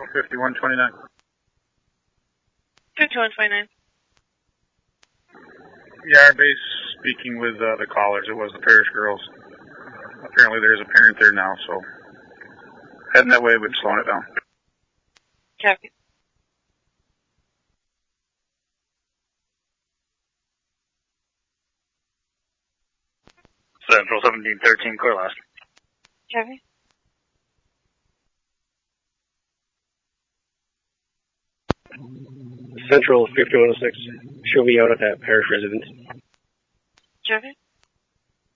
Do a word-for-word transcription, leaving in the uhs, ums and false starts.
fifty-one twenty-nine. fifty-one twenty-nine. Yard base speaking with uh, the callers. It was the Parish Girls. Apparently there's a parent there now, so heading that way, but slowing it down. Copy. Central seventeen thirteen, clear last. Copy. Central fifty-one oh six. She'll be out at that Parish residence. Copy.